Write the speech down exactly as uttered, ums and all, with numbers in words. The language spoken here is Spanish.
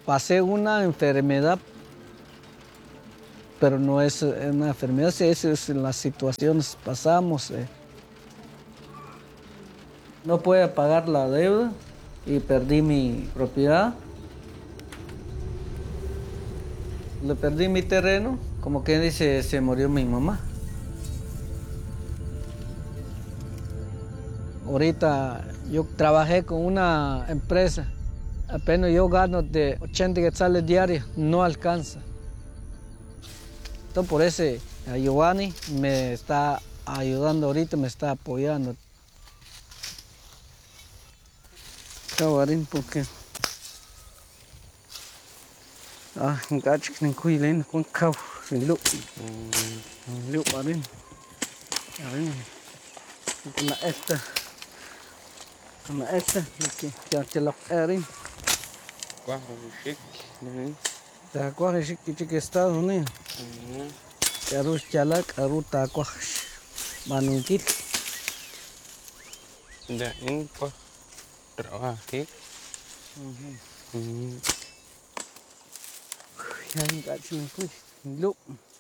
pasé una enfermedad, pero no es una enfermedad, es, es en las situaciones pasamos. Eh. No pude pagar la deuda y perdí mi propiedad. Le perdí mi terreno, como quien dice, se murió mi mamá. Ahorita yo trabajé con una empresa, apenas yo gano de ochenta quetzales diarios, no alcanza. Entonces por eso a Giovanni me está ayudando ahorita, me está apoyando. Cabarín, porque ah, engacho que no cuiden con cabo, sin luz, luz barín, barín, con esta, con esta, que ya te la barín. Quatro chique, né? Ta agora chique chique Estados Unidos. Arus jalak, aru ta quah manungkit. Da in pa trabajé. Yan engacho no cuiden, luz.